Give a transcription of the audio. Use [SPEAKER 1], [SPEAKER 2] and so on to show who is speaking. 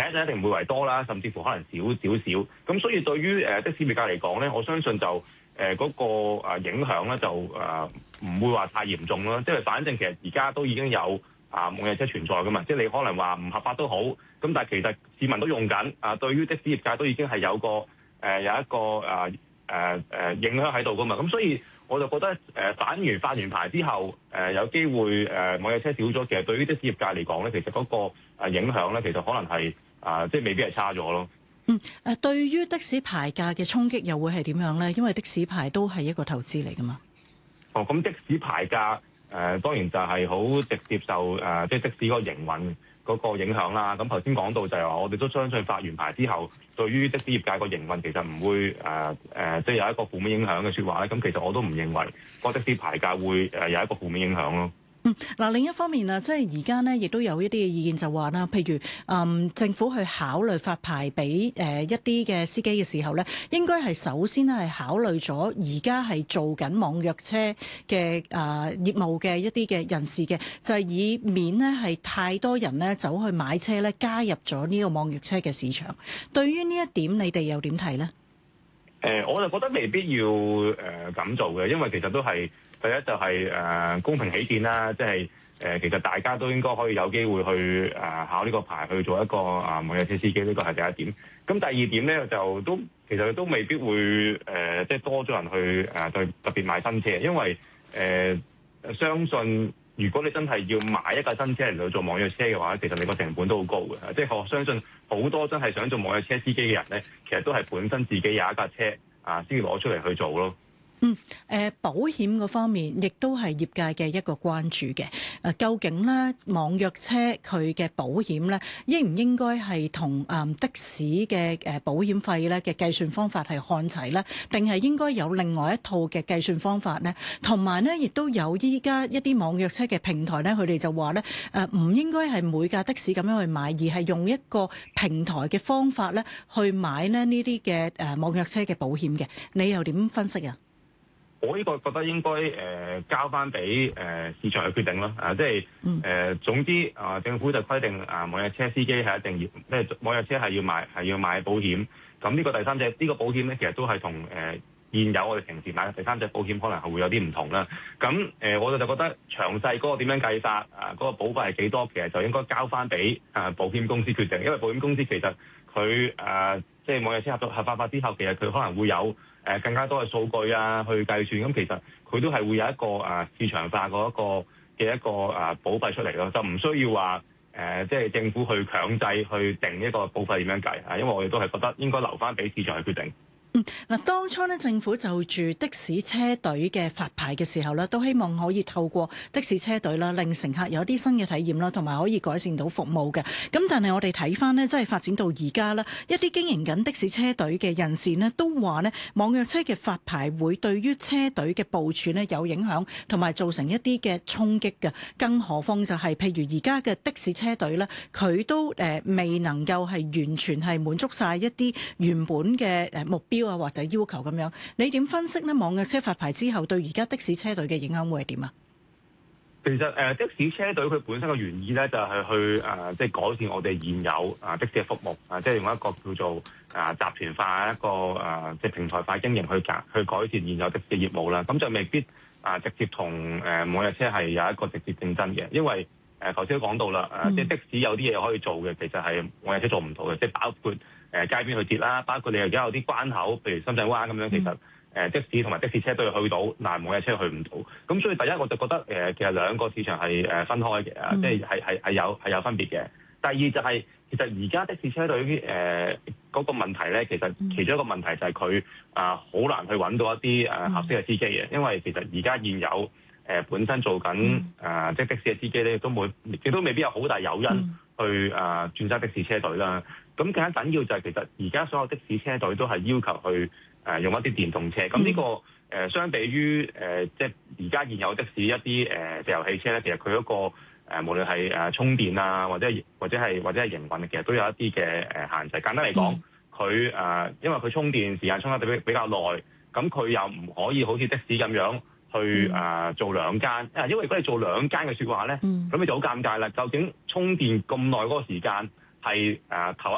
[SPEAKER 1] 就一定唔會為多啦，甚至乎可能少。咁所以對於的士業界嚟講咧，我相信就嗰個影響咧就唔會話太嚴重啦。即係反正其實而家都已經有網約車存在噶嘛，即係你可能話唔合法都好，咁但係其實市民都用緊對於的士業界都已經係有一個影響喺度噶嘛。咁所以我就覺得發完牌之後有機會網約車少咗，其實對於的士業界嚟講咧，其實嗰個影響咧，其實可能係即係未必係差咗咯。
[SPEAKER 2] 對於的士牌價嘅衝擊又會係點樣咧？因為的士牌都係一個投資嚟噶嘛。
[SPEAKER 1] 咁的士牌價當然就係好直接受即係的士嗰個營運嗰個影響啦。咁頭先講到就係話，我哋都相信發完牌之後，對於的士業界個營運其實唔會即係有一個負面影響嘅説話咧。咁其實我都唔認為個的士牌價會有一個負面影響咯。
[SPEAKER 2] 嗱，另一方面啊，即係而家呢亦都有一啲嘅意見就話啦，譬如政府去考慮發牌俾一啲嘅司機嘅時候呢，應該係首先係考慮咗而家係做緊網約車嘅業務嘅一啲嘅人士嘅，就係以免呢係太多人呢走去買車呢，加入咗呢個網約車嘅市場。對於呢一點，你哋又點睇呢？
[SPEAKER 1] 我就覺得未必要咁做嘅，因為其實都係。第一就係公平起見啦，即係其實大家都應該可以有機會去考呢個牌去做一個網約車司機，呢個係第一點。咁第二點咧就其實都未必會即係多咗人去對特別買新車，因為相信如果你真係要買一架新車嚟去做網約車嘅話，其實你個成本都好高嘅。即係我相信好多真係想做網約車司機嘅人咧，其實都係本身自己有一架車先至攞出嚟去做咯。
[SPEAKER 2] 保險嗰方面亦都係業界嘅一個關注嘅。究竟咧網約車佢嘅保險咧，應唔應該係同的士嘅保險費咧嘅計算方法係看齊咧？定係應該有另外一套嘅計算方法呢？同埋呢，亦都有依家一啲網約車嘅平台咧，佢哋就話咧唔應該係每架的士咁樣去買，而係用一個平台嘅方法咧去買呢啲嘅網約車嘅保險嘅。你又點分析啊？
[SPEAKER 1] 我呢個覺得應該交翻俾市場去決定咯。即係總之政府就規定網約車司機係一定要，即係網約車係要買保險。咁呢個第三者呢個保險咧，其實都係同現有我哋平時買嘅第三者保險可能係會有啲唔同啦。咁我哋就覺得詳細嗰個點樣計法嗰個保費係幾多，其實就應該交翻俾保險公司決定。因為保險公司其實佢即係網約車合法化之後，其實佢可能會有更加多嘅數據去計算，咁其實佢都係會有一個市場化嗰一個保費出嚟咯，就唔需要話即係政府去強制去定一個保費點樣計，因為我哋都係覺得應該留翻俾市場去決定。
[SPEAKER 2] 嗱，當初咧政府就住的士車隊嘅發牌嘅時候咧，都希望可以透過的士車隊啦，令乘客有啲新嘅體驗啦，同埋可以改善到服務嘅。咁但係我哋睇翻呢，即係發展到而家啦，一啲經營緊的士車隊嘅人士呢，都話呢網約車嘅發牌會對於車隊嘅部署呢有影響，同埋造成一啲嘅衝擊嘅。更何況就係譬如而家嘅的士車隊呢，佢都未能夠係完全係滿足晒一啲原本嘅目標或者要求咁樣，你點分析呢？網約車發牌之後對而家的士車隊嘅影響會係點啊？
[SPEAKER 1] 其實的士車隊佢本身嘅原意咧，就係去即係改善我哋現有的士嘅服務，即係用一個叫做集團化一個即係平台化經營去改善現有的士業務啦。咁就未必直接同網約車係有一個直接競爭嘅，因為頭先都講到啦，即係的士有啲嘢可以做嘅，其實係網約車做唔到嘅，即係包括街邊去截啦，包括你而家有啲關口，譬如深圳灣咁樣，其實的士同埋的士車都要去到，但係網約車去唔到。咁所以第一我就覺得其實兩個市場係分開嘅，即係係有分別嘅。第二就係其實而家的士車隊嗰個問題咧，其實其中一個問題就係佢好難去揾到一啲合適嘅司機嘅，因為其實而家現有本身做緊即係的士嘅司機咧，亦都未必有好大誘因去轉揸的士車隊啦。咁更加緊要就係其實而家所有的士車隊都係要求去用一啲電動車。咁呢個相比於即係而家現有的士一啲石油汽車咧，其實佢嗰個無論係充電啊，或者係營運，其實都有一啲嘅限制。簡單嚟講，佢因為佢充電時間充得比較耐，咁佢又唔可以好似的士咁樣去做兩間。因為如果你做兩間嘅説話咧，咁你就好尷尬啦。究竟充電咁耐嗰個時間係頭